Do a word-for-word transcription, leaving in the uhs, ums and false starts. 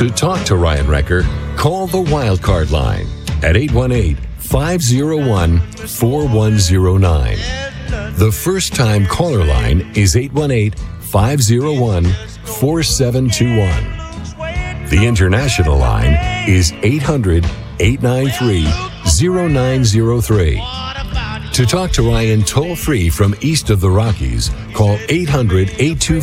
To talk to Ryan Wrecker, call the Wildcard line at eight one eight, five oh one, four one oh nine. The first-time caller line is eight one eight, five oh one, four seven two one. The international line is eight hundred, eight nine three, oh nine oh three. To talk to Ryan toll-free from east of the Rockies, call eight hundred, eight two